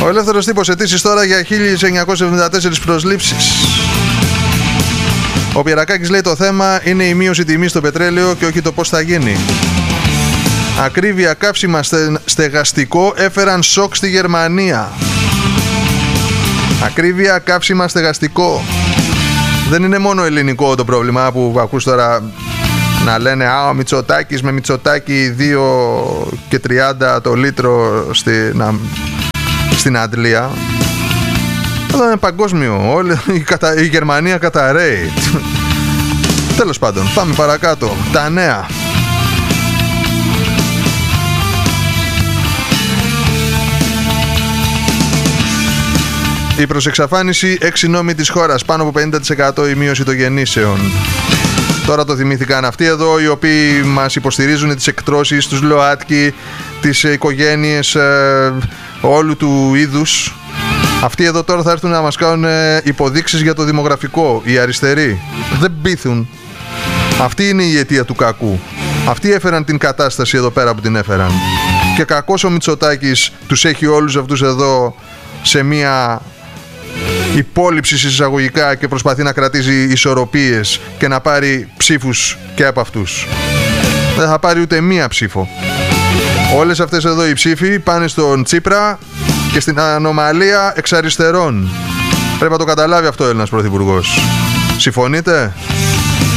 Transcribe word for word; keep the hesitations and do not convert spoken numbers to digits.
Ο Ελεύθερος Τύπος, αιτήσεις τώρα για χίλιες εννιακόσιες εβδομήντα τέσσερις προσλήψεις. Ο Πιερακάκης λέει το θέμα είναι η μείωση τιμής στο πετρέλαιο και όχι το πώς θα γίνει. Ακρίβεια, καύσιμα, στε, στεγαστικό έφεραν σοκ στη Γερμανία. Ακρίβεια, καύσιμα, στεγαστικό. Δεν είναι μόνο ελληνικό το πρόβλημα που ακούς τώρα να λένε «Α, ο Μητσοτάκης με Μητσοτάκη δύο και τριάντα το λίτρο στην, στην Αντλία». Αυτό είναι παγκόσμιο. Όλη, η, κατα, η Γερμανία καταραίει. Τέλος πάντων, πάμε παρακάτω. Τα νέα. Η προσεξαφάνιση έξι νόμοι της χώρας. Πάνω από πενήντα τοις εκατό η μείωση των γεννήσεων. Τώρα το θυμήθηκαν αυτοί εδώ οι οποίοι μας υποστηρίζουν τις εκτρώσεις, τους ΛΟΑΤΚΙ, τις οικογένειες ε, όλου του είδους. Αυτοί εδώ τώρα θα έρθουν να μας κάνουν υποδείξεις για το δημογραφικό. Οι αριστεροί δεν πείθουν. Αυτή είναι η αιτία του κακού. Αυτοί έφεραν την κατάσταση εδώ πέρα που την έφεραν. Και κακός ο Μητσοτάκης τους έχει όλους αυτούς εδώ σε μια υπόλοιψη εισαγωγικά και προσπαθεί να κρατήσει ισορροπίες και να πάρει ψήφους και από αυτούς. Δεν θα πάρει ούτε μία ψήφο. Όλες αυτές εδώ οι ψήφοι πάνε στον Τσίπρα και στην ανομαλία εξ αριστερών. Πρέπει να το καταλάβει αυτό ο Έλληνας Πρωθυπουργός. Συμφωνείτε?